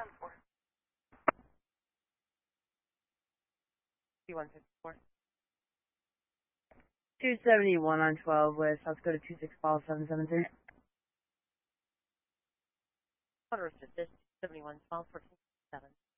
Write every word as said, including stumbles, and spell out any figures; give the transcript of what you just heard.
one fifty-four. two seventy-one on twelve with South Dakota two six ball seven seven three. Water assist, two seventy-one, twelve, fourteen, seven.